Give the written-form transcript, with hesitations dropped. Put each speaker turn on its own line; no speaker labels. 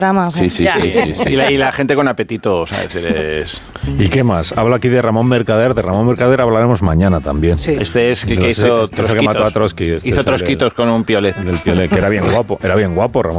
Sí. Y la gente con apetito, ¿sabes?
¿Y qué más? Habla aquí de Ramón Mercader. De Ramón Mercader hablaremos mañana también.
Sí.
Este es el que hizo
Trotskitos.
Hizo Trotskitos con un piolet.
Del piolet, que era bien guapo. Era bien guapo, Ramón.